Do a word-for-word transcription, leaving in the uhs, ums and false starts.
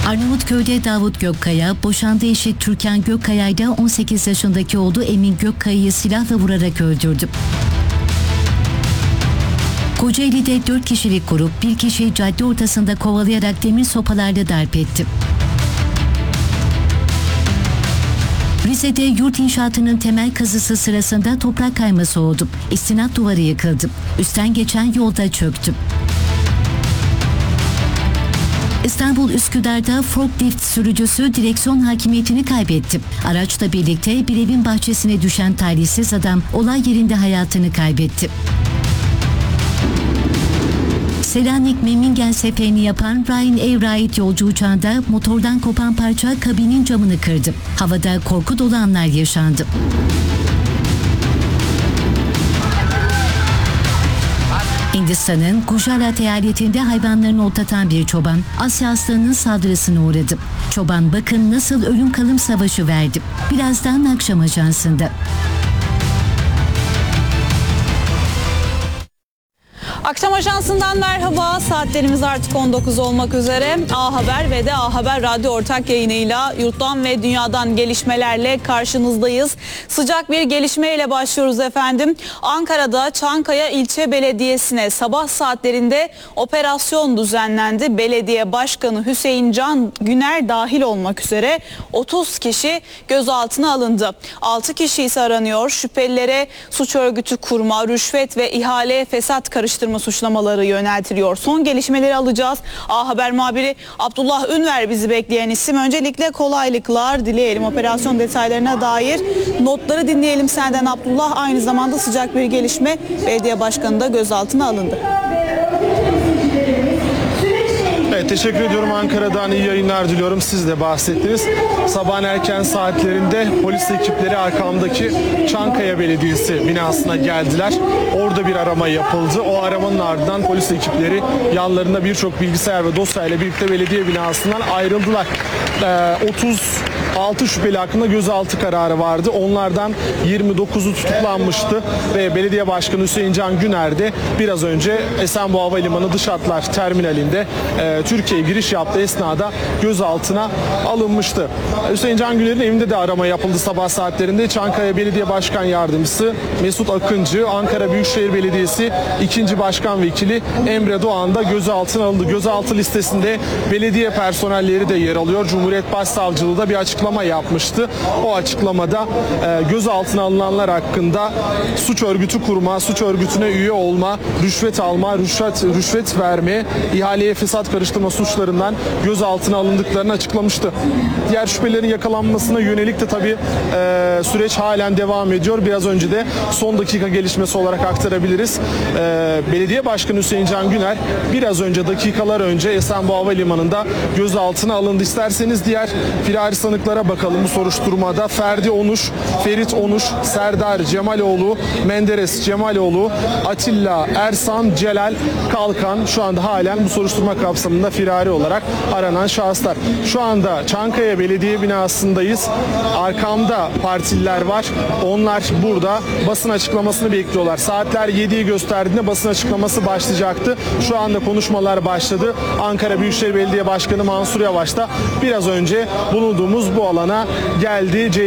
Arnavutköy'de Davut Gökkaya, boşandığı eşi Türkan Gökkaya ile on sekiz yaşındaki oğlu Emin Gökkaya'yı silahla vurarak öldürdü. Kocaeli'de dört kişilik grup bir kişiyi cadde ortasında kovalayarak demir sopalarla darp etti. Rize'de yurt inşaatının temel kazısı sırasında toprak kayması oldu. İstinat duvarı yıkıldı. Üstten geçen yolda çöktü. İstanbul Üsküdar'da forklift sürücüsü direksiyon hakimiyetini kaybetti. Araçla birlikte bir evin bahçesine düşen talihsiz adam olay yerinde hayatını kaybetti. Selanik Memmingen seferini yapan Ryanair'e ait yolcu uçağında motordan kopan parça kabinin camını kırdı. Havada korku dolu anlar yaşandı. Hindistan'ın Gujarat eyaletinde hayvanlarını otlatan bir çoban Asya aslanının saldırısına uğradı. Çoban bakın nasıl ölüm kalım savaşı verdi. Birazdan akşam ajansında. Akşam Ajansı'ndan merhaba. Saatlerimiz artık on dokuz olmak üzere. A Haber ve de A Haber Radyo ortak yayınıyla yurttan ve dünyadan gelişmelerle karşınızdayız. Sıcak bir gelişmeyle başlıyoruz efendim. Ankara'da Çankaya İlçe Belediyesi'ne sabah saatlerinde operasyon düzenlendi. Belediye Başkanı Hüseyin Can Güner dahil olmak üzere otuz kişi gözaltına alındı. altı kişi ise aranıyor. Şüphelilere suç örgütü kurma, rüşvet ve ihaleye fesat karıştırma suçlamaları yöneltiliyor. Son gelişmeleri alacağız. A Haber muhabiri Abdullah Ünver bizi bekleyen isim. Öncelikle kolaylıklar dileyelim operasyon detaylarına dair. Notları dinleyelim senden Abdullah. Aynı zamanda sıcak bir gelişme, belediye başkanı da gözaltına alındı. Evet, teşekkür ediyorum. Ankara'dan iyi yayınlar diliyorum. Siz de bahsettiniz. Sabahın erken saatlerinde polis ekipleri arkamdaki Çankaya Belediyesi binasına geldiler. Orada bir arama yapıldı. O aramanın ardından polis ekipleri yanlarında birçok bilgisayar ve dosyayla birlikte belediye binasından ayrıldılar. Ee, otuz altı şüpheli hakkında gözaltı kararı vardı. Onlardan yirmi dokuzu tutuklanmıştı ve Belediye Başkanı Hüseyin Can Güner de biraz önce Esenboğa Havalimanı dış hatlar terminalinde e, Türkiye'ye giriş yaptığı esnada gözaltına alınmıştı. Hüseyin Can Güner'in evinde de arama yapıldı sabah saatlerinde. Çankaya Belediye Başkan Yardımcısı Mesut Akıncı, Ankara Büyükşehir Belediyesi ikinci Başkan Vekili Emre Doğan da gözaltına alındı. Gözaltı listesinde belediye personelleri de yer alıyor. Cumhuriyet Başsavcılığı da bir açıklama yapmıştı. O açıklamada e, gözaltına alınanlar hakkında suç örgütü kurma, suç örgütüne üye olma, rüşvet alma, rüşvet, rüşvet verme, ihaleye fesat karıştırma suçlarından gözaltına alındıklarını açıklamıştı. Diğer şüphelerin yakalanmasına yönelik de tabii e, süreç halen devam ediyor. Biraz önce de son dakika gelişmesi olarak aktarabiliriz. E, Belediye Başkanı Hüseyin Can Güner biraz önce, dakikalar önce Esenboğa Havalimanı'nda gözaltına alındı. İsterseniz diğer firari sanıklara bakalım bu soruşturmada. Ferdi Onuş, Ferit Onuş, Serdar Cemaloğlu, Menderes Cemaloğlu, Atilla Ersan, Celal Kalkan şu anda halen bu soruşturma kapsamında firari olarak aranan şahıslar. Şu anda Çankaya Belediye binasındayız. Arkamda partililer var. Onlar burada basın açıklamasını bekliyorlar. Saatler yediyi gösterdiğinde basın açıklaması başlayacaktı. Şu anda konuşmalar başladı. Ankara Büyükşehir Belediye Başkanı Mansur Yavaş da biraz önce bulunduğumuz bu alana geldi.